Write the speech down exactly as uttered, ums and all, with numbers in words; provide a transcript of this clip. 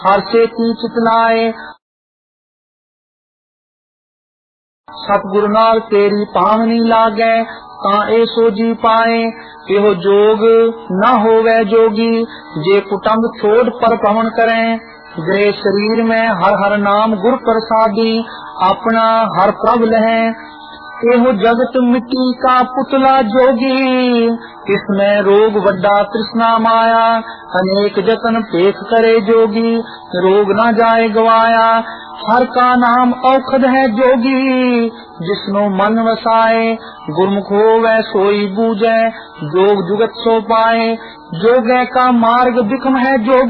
हर से की चितलाए। सतगुरु नाल तेरी पावनी लागे ता ए सोजी पाए। एहो जोग न होवे जोगी जे कुटुंब छोड़ पर पवन करें। गृह शरीर में हर हर नाम गुर प्रसादी अपना हर प्रभ लहें। एहो जगत मिट्टी का पुतला जोगी इसमें रोग वड्डा तृष्णा माया। अनेक जतन पेख करे जोगी रोग न जाए गवाया। हर का नाम औखद है जोगी जिसनो मन वसाए। गुरमुख होवे सोई बूझे जोग जुगत सो पाए। जोगे का मार्ग बिखम है जोगी